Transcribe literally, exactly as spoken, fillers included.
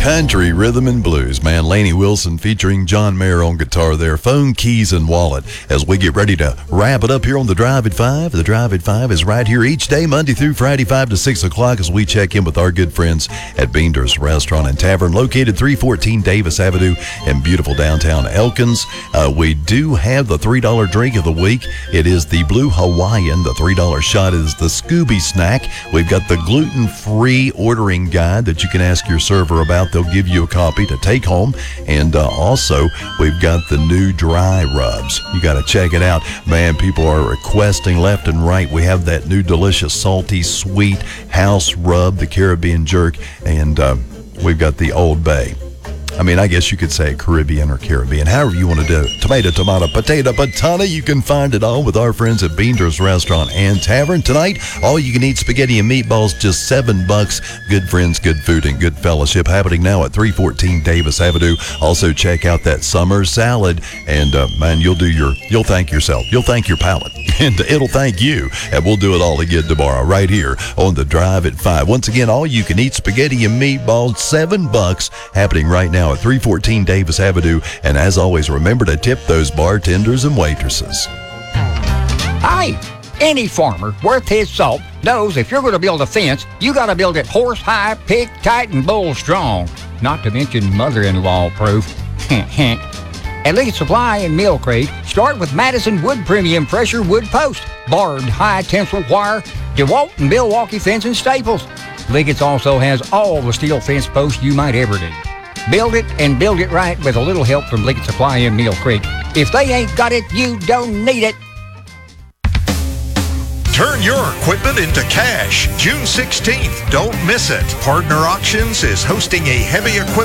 Country rhythm and blues, man. Laney Wilson featuring John Mayer on guitar there. Phone, keys, and wallet. As we get ready to wrap it up here on the Drive at five. The Drive at five is right here each day, Monday through Friday, five to six o'clock, as we check in with our good friends at Beender's Restaurant and Tavern, located three fourteen Davis Avenue in beautiful downtown Elkins. Uh, we do have the three dollar drink of the week. It is the Blue Hawaiian. The three dollar shot is the Scooby Snack. We've got the gluten-free ordering guide that you can ask your server about. They'll give you a copy to take home. And uh, also, we've got the new dry rubs. You got to check it out. Man, people are requesting left and right. We have that new delicious, salty, sweet house rub, the Caribbean jerk, and uh, we've got the Old Bay. I mean, I guess you could say Caribbean or Caribbean, however you want to do it. Tomato, tomato, potato, patata. You can find it all with our friends at Beender's Restaurant and Tavern. Tonight, all you can eat spaghetti and meatballs, just seven bucks. Good friends, good food, and good fellowship happening now at three fourteen Davis Avenue. Also, check out that summer salad, and uh, man, you'll do your, you'll thank yourself. You'll thank your palate, and it'll thank you. And we'll do it all again tomorrow, right here on the Drive at five. Once again, all you can eat spaghetti and meatballs, seven bucks, happening right now at three fourteen Davis Avenue. And as always, remember to tip those bartenders and waitresses. Hi! Any farmer worth his salt knows if you're going to build a fence, you got to build it horse high, pig tight, and bull strong. Not to mention mother-in-law proof. At Liggett Supply in Mill Creek, start with Madison Wood Premium Pressure Wood Post, barbed high tensile wire, DeWalt and Milwaukee fence and staples. Liggett's also has all the steel fence posts you might ever need. Build it and build it right with a little help from Liggett Supply in Mill Creek. If they ain't got it, you don't need it. Turn your equipment into cash. June sixteenth. Don't miss it. Partner Auctions is hosting a heavy equipment